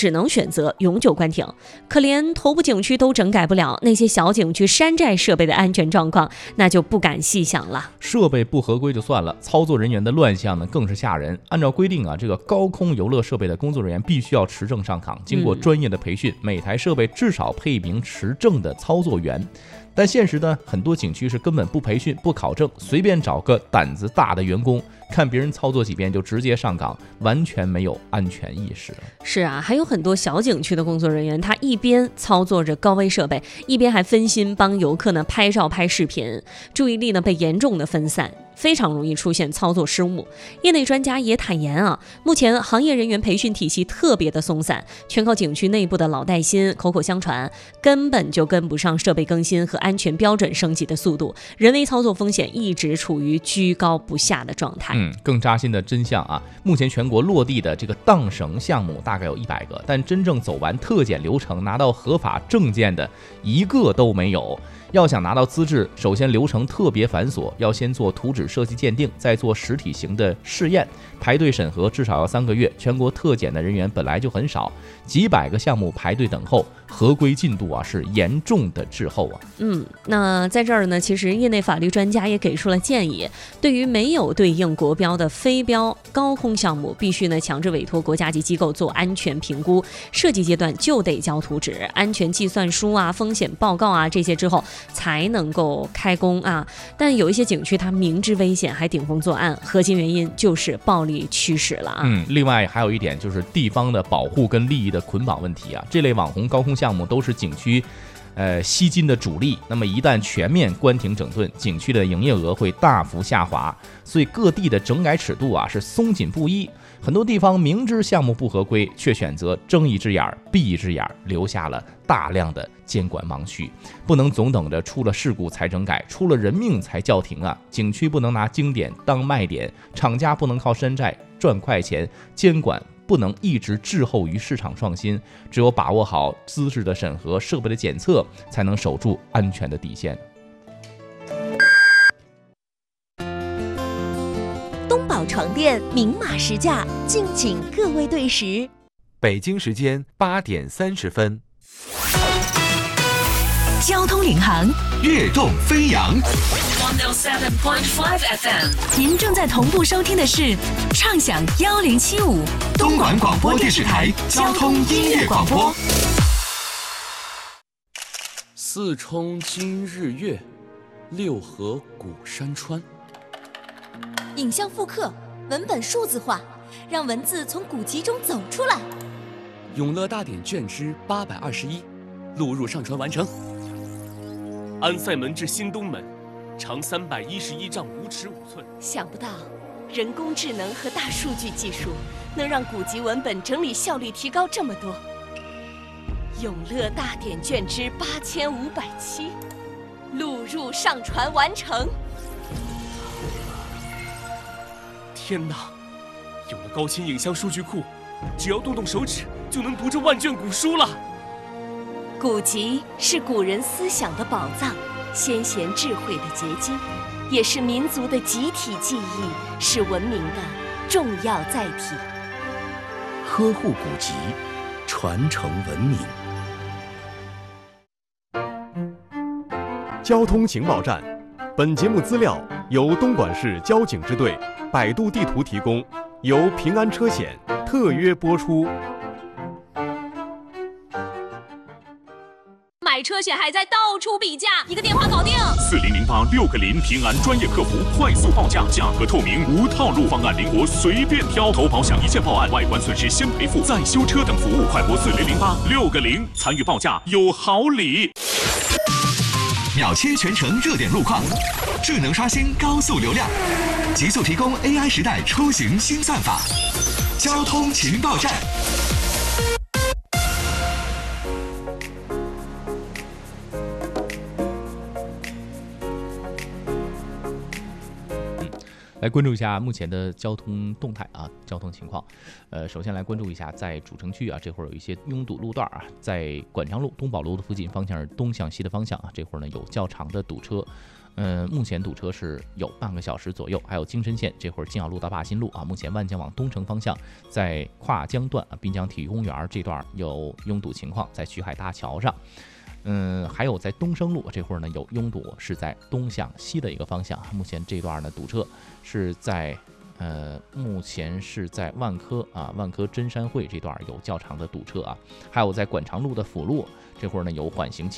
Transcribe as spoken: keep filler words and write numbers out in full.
只能选择永久关停。可连头部景区都整改不了，那些小景区山寨设备的安全状况，那就不敢细想了。 设备不合规就算了，操作人员的乱象呢更是吓人。按照规定啊，这个高空游乐设备的工作人员必须要持证上岗，经过专业的培训，嗯、每台设备至少配一名持证的操作员。但现实呢，很多景区是根本不培训、不考证，随便找个胆子大的员工，看别人操作几遍就直接上岗，完全没有安全意识。 是啊，还有很多小景区的工作人员，他一边操作着高危设备，一边还分心帮游客呢拍照、拍视频，注意力呢被严重的分散，非常容易出现操作失误。业内专家也坦言啊，目前行业人员培训体系特别的松散，全靠景区内部的老带新、口口相传，根本就跟不上设备更新和安全标准升级的速度，人为操作风险一直处于居高不下的状态。 嗯，更扎心的真相啊，目前全国落地的这个荡绳项目大概有一百个，但真正走完特检流程、拿到合法证件的一个都没有。要想拿到资质，首先流程特别繁琐，要先做图纸设计鉴定，再做实体型的试验，排队审核至少要三个月。全国特检的人员本来就很少，几百个项目排队等候，合规进度啊是严重的滞后啊。 嗯，那在这儿呢，其实业内法律专家也给出了建议，对于没有对应国标的非标高空项目，必须呢强制委托国家级机构做安全评估，设计阶段就得交图纸、安全计算书啊、风险报告啊这些之后才能够开工啊。但有一些景区它明知危险还顶风作案，核心原因就是暴力驱使了啊。 嗯，另外还有一点就是地方的保护跟利益的捆绑问题啊。这类网红高空项目都是景区呃吸金的主力，那么一旦全面关停整顿，景区的营业额会大幅下滑，所以各地的整改尺度啊是松紧不一。很多地方明知项目不合规，却选择睁一只眼闭一只眼，留下了大量的监管盲区。不能总等着出了事故才整改，出了人命才叫停啊！景区不能拿经典当卖点，厂家不能靠山寨赚快钱，监管不能一直滞后于市场创新。只有把握好资质的审核、设备的检测，才能守住安全的底线。 东宝床垫明码实价，敬请各位对时。 北京时间八点三十分。 交通领航， 跃动飞扬。 一零七点五 F M， 您正在同步收听的是畅享一零七五东莞广播电视台交通音乐广播。 四冲今日月，六合古山川。 影像复刻，文本数字化，让文字从古籍中走出来。 永乐大典卷之八百二十一，录入上传完成。安塞门至新东门，长三百一十一丈五尺五寸。 想不到，人工智能和大数据技术能让古籍文本整理效率提高这么多。永乐大典卷之八千五百七，录入上传完成。 天哪！有了高清影像数据库，只要动动手指就能读这万卷古书了。 古籍是古人思想的宝藏，先贤智慧的结晶，也是民族的集体记忆，是文明的重要载体。 呵护古籍，传承文明。 交通情报站，本节目资料由东莞市交警支队、百度地图提供，由平安车险特约播出。 买车险还在到处比价，一个电话搞定。 四零零八六个零，平安专业客服，快速报价，价格透明，无套路方案，灵活随便挑。投保享一键报案，外观损失先赔付，再修车等服务，快拨四零零八六个零，参与报价有好礼。 秒切全程热点路况，智能刷新高速流量，极速提供 A I 时代出行新算法。交通情报站。 来关注一下目前的交通动态啊，交通情况。呃，首先来关注一下，在主城区啊，这会儿有一些拥堵路段啊，在馆昌路、东宝路的附近，方向是东向西的方向啊，这会儿呢有较长的堵车。 嗯，目前堵车是有半个小时左右。还有京深线这会儿金小路到坝新路啊，目前万江往东城方向在跨江段滨江体育公园这段有拥堵情况，在徐海大桥上。嗯，还有在东升路这会儿呢有拥堵，是在东向西的一个方向。目前这段呢堵车是在呃，目前是在万科啊，万科真山汇这段有较长的堵车啊。还有在管长路的辅路这会儿呢有缓行